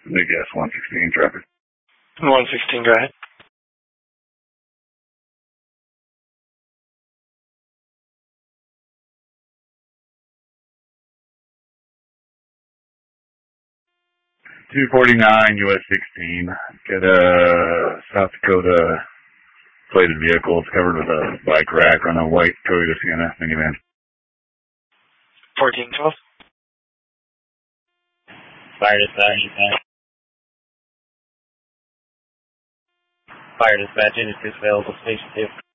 I guess 116 traffic. 116, go ahead. $249 US 16. Got a South Dakota plated vehicle. It's covered with a bike rack on a white Toyota Sienna minivan. 1412. Fire dispatch. Fire dispatch, industry available, station 2.